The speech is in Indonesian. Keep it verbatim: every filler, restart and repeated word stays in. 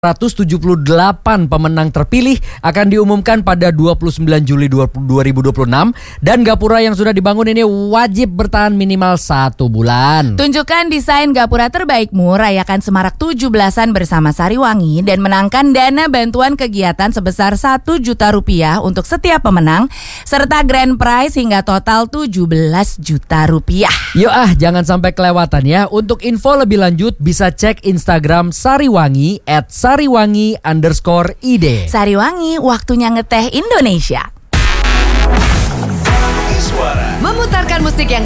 seratus tujuh puluh delapan pemenang terpilih akan diumumkan pada dua puluh sembilan Juli dua ribu dua puluh enam dan gapura yang sudah dibangun ini wajib bertahan minimal satu bulan. Tunjukkan desain gapura terbaikmu, rayakan Semarak tujuh belasan bersama Sariwangi dan menangkan dana bantuan kegiatan sebesar satu juta rupiah untuk setiap pemenang serta grand prize hingga total tujuh belas juta rupiah. Yuk ah, jangan sampai kelewatan ya. Untuk info lebih lanjut bisa cek Instagram Sariwangi at Sariwangi underscore ide. Sariwangi, waktunya ngeteh Indonesia. Memutarkan musik yang